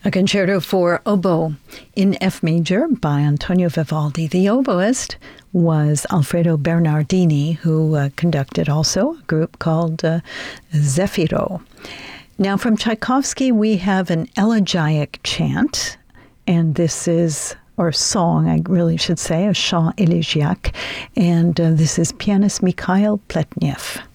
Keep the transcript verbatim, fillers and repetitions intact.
A concerto for oboe in F major by Antonio Vivaldi. The oboist was Alfredo Bernardini, who uh, conducted also a group called uh, Zefiro. Now from Tchaikovsky, we have an elegiac chant, and this is, or song, I really should say, a chant élégiaque, and uh, this is pianist Mikhail Pletnev.